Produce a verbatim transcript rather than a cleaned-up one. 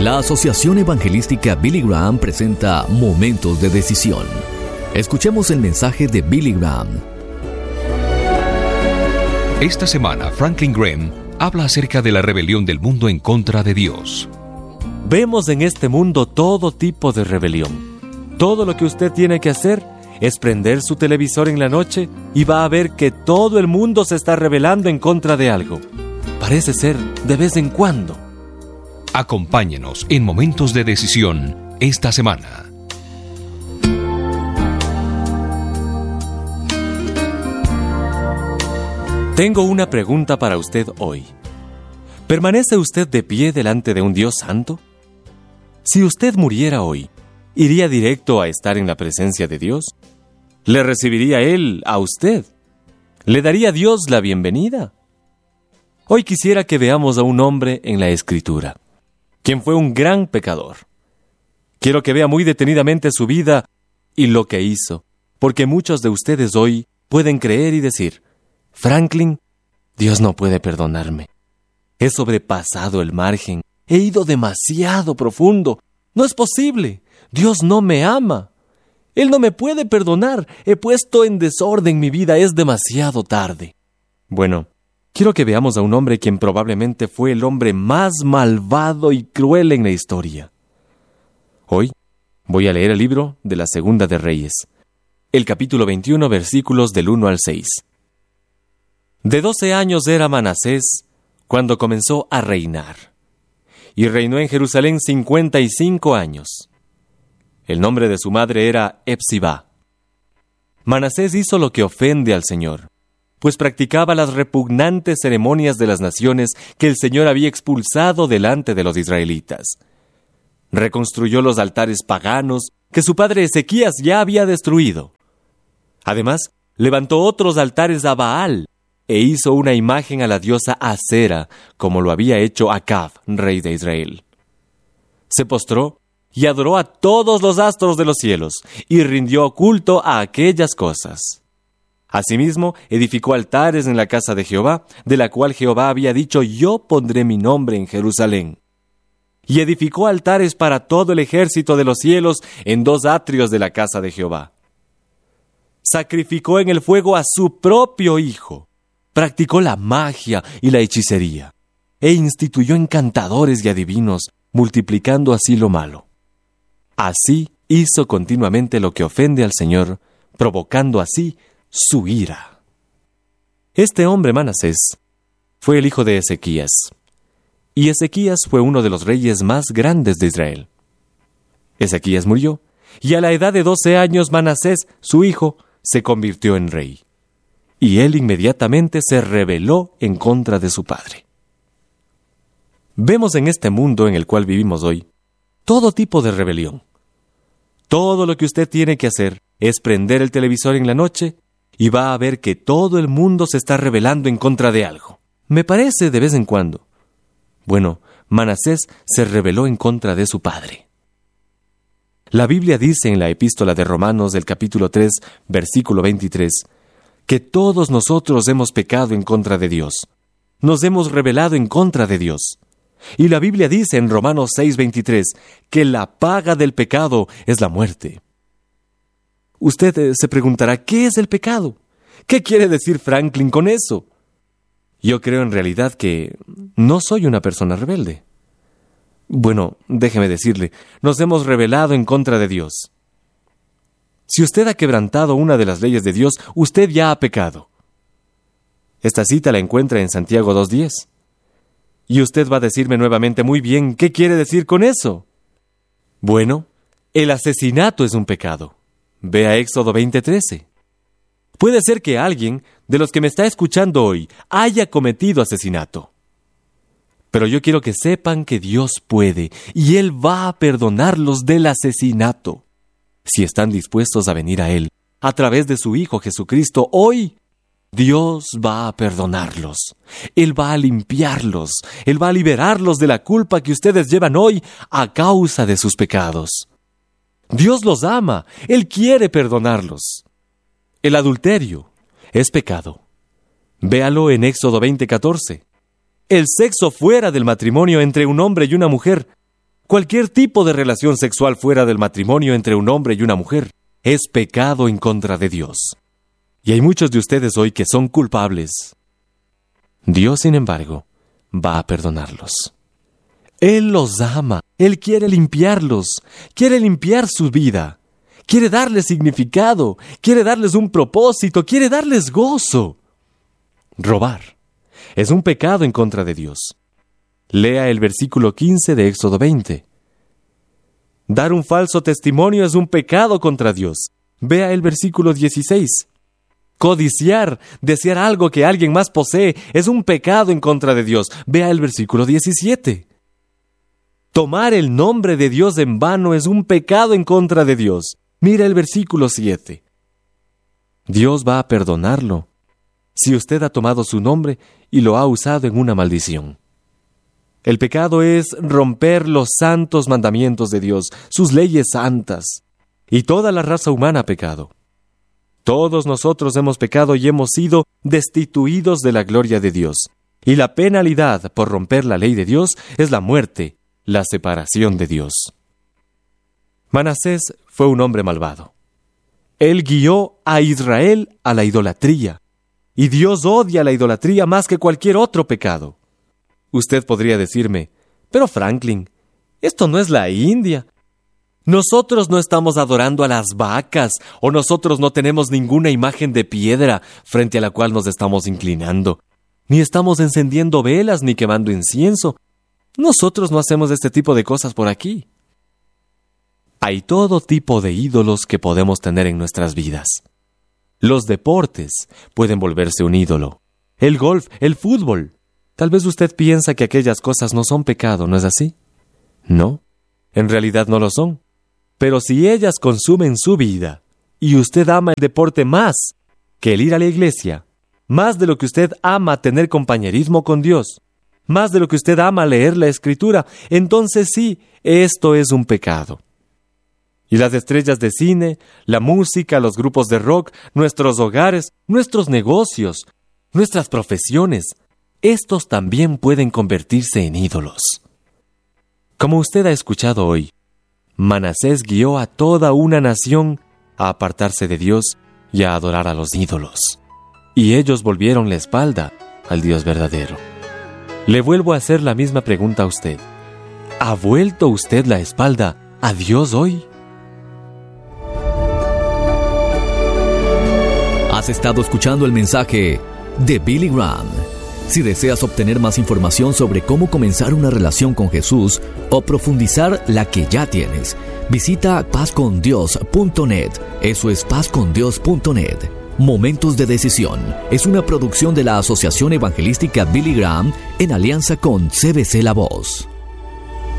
La Asociación Evangelística Billy Graham presenta Momentos de Decisión. Escuchemos el mensaje de Billy Graham. Esta semana, Franklin Graham habla acerca de la rebelión del mundo en contra de Dios. Vemos en este mundo todo tipo de rebelión. Todo lo que usted tiene que hacer es prender su televisor en la noche y va a ver que todo el mundo se está rebelando en contra de algo. Parece ser de vez en cuando. Acompáñenos en Momentos de Decisión esta semana. Tengo una pregunta para usted hoy. ¿Permanece usted de pie delante de un Dios santo? Si usted muriera hoy, ¿iría directo a estar en la presencia de Dios? ¿Le recibiría Él a usted? ¿Le daría Dios la bienvenida? Hoy quisiera que veamos a un hombre en la Escritura, quien fue un gran pecador. Quiero que vea muy detenidamente su vida y lo que hizo, porque muchos de ustedes hoy pueden creer y decir: Franklin, Dios no puede perdonarme. He sobrepasado el margen, he ido demasiado profundo. No es posible, Dios no me ama. Él no me puede perdonar, he puesto en desorden mi vida, es demasiado tarde. Bueno, quiero que veamos a un hombre quien probablemente fue el hombre más malvado y cruel en la historia. Hoy voy a leer el libro de la Segunda de Reyes, el capítulo veintiuno, versículos del uno al seis. De doce años era Manasés cuando comenzó a reinar, y reinó en Jerusalén cincuenta y cinco años. El nombre de su madre era Hepzibá. Manasés hizo lo que ofende al Señor, pues practicaba las repugnantes ceremonias de las naciones que el Señor había expulsado delante de los israelitas. Reconstruyó los altares paganos que su padre Ezequías ya había destruido. Además, levantó otros altares a Baal e hizo una imagen a la diosa Asera, como lo había hecho Acab, rey de Israel. Se postró y adoró a todos los astros de los cielos, y rindió culto a aquellas cosas. Asimismo, edificó altares en la casa de Jehová, de la cual Jehová había dicho: Yo pondré mi nombre en Jerusalén. Y edificó altares para todo el ejército de los cielos en dos atrios de la casa de Jehová. Sacrificó en el fuego a su propio hijo. Practicó la magia y la hechicería, e instituyó encantadores y adivinos, multiplicando así lo malo. Así hizo continuamente lo que ofende al Señor, provocando así su ira. Este hombre Manasés fue el hijo de Ezequías, y Ezequías fue uno de los reyes más grandes de Israel. Ezequías murió, y a la edad de doce años Manasés, su hijo, se convirtió en rey. Y él inmediatamente se rebeló en contra de su padre. Vemos en este mundo en el cual vivimos hoy todo tipo de rebelión. Todo lo que usted tiene que hacer es prender el televisor en la noche y va a ver que todo el mundo se está rebelando en contra de algo. Me parece de vez en cuando. Bueno, Manasés se rebeló en contra de su padre. La Biblia dice en la epístola de Romanos del capítulo tres, versículo veintitrés, que todos nosotros hemos pecado en contra de Dios. Nos hemos rebelado en contra de Dios. Y la Biblia dice en Romanos seis, veintitrés, que la paga del pecado es la muerte. Usted eh, se preguntará, ¿qué es el pecado? ¿Qué quiere decir Franklin con eso? Yo creo en realidad que no soy una persona rebelde. Bueno, déjeme decirle, nos hemos rebelado en contra de Dios. Si usted ha quebrantado una de las leyes de Dios, usted ya ha pecado. Esta cita la encuentra en Santiago dos diez. Y usted va a decirme nuevamente: muy bien, ¿qué quiere decir con eso? Bueno, el asesinato es un pecado. Ve a Éxodo veinte trece. Puede ser que alguien de los que me está escuchando hoy haya cometido asesinato. Pero yo quiero que sepan que Dios puede, y Él va a perdonarlos del asesinato, si están dispuestos a venir a Él, a través de su Hijo Jesucristo. Hoy, Dios va a perdonarlos. Él va a limpiarlos. Él va a liberarlos de la culpa que ustedes llevan hoy a causa de sus pecados. Dios los ama. Él quiere perdonarlos. El adulterio es pecado. Véalo en Éxodo veinte catorce. El sexo fuera del matrimonio entre un hombre y una mujer Cualquier tipo de relación sexual fuera del matrimonio entre un hombre y una mujer es pecado en contra de Dios. Y hay muchos de ustedes hoy que son culpables. Dios, sin embargo, va a perdonarlos. Él los ama. Él quiere limpiarlos. Quiere limpiar su vida. Quiere darles significado. Quiere darles un propósito. Quiere darles gozo. Robar es un pecado en contra de Dios. Lea el versículo quince de Éxodo veinte. Dar un falso testimonio es un pecado contra Dios. Vea el versículo dieciséis. Codiciar, desear algo que alguien más posee, es un pecado en contra de Dios. Vea el versículo diecisiete. Tomar el nombre de Dios en vano es un pecado en contra de Dios. Mira el versículo siete. Dios va a perdonarlo si usted ha tomado su nombre y lo ha usado en una maldición. El pecado es romper los santos mandamientos de Dios, sus leyes santas. Y toda la raza humana ha pecado. Todos nosotros hemos pecado y hemos sido destituidos de la gloria de Dios. Y la penalidad por romper la ley de Dios es la muerte, la separación de Dios. Manasés fue un hombre malvado. Él guió a Israel a la idolatría. Y Dios odia la idolatría más que cualquier otro pecado. Usted podría decirme, pero Franklin, esto no es la India. Nosotros no estamos adorando a las vacas, o nosotros no tenemos ninguna imagen de piedra frente a la cual nos estamos inclinando. Ni estamos encendiendo velas ni quemando incienso. Nosotros no hacemos este tipo de cosas por aquí. Hay todo tipo de ídolos que podemos tener en nuestras vidas. Los deportes pueden volverse un ídolo. El golf, el fútbol. Tal vez usted piensa que aquellas cosas no son pecado, ¿no es así? No, en realidad no lo son. Pero si ellas consumen su vida, y usted ama el deporte más que el ir a la iglesia, más de lo que usted ama tener compañerismo con Dios, más de lo que usted ama leer la Escritura, entonces sí, esto es un pecado. Y las estrellas de cine, la música, los grupos de rock, nuestros hogares, nuestros negocios, nuestras profesiones, estos también pueden convertirse en ídolos. Como usted ha escuchado hoy, Manasés guió a toda una nación a apartarse de Dios y a adorar a los ídolos. Y ellos volvieron la espalda al Dios verdadero. Le vuelvo a hacer la misma pregunta a usted. ¿Ha vuelto usted la espalda a Dios hoy? Has estado escuchando el mensaje de Billy Graham. Si deseas obtener más información sobre cómo comenzar una relación con Jesús o profundizar la que ya tienes, visita paz con dios punto net. Eso es paz con dios punto net. Momentos de Decisión es una producción de la Asociación Evangelística Billy Graham en alianza con C B C La Voz.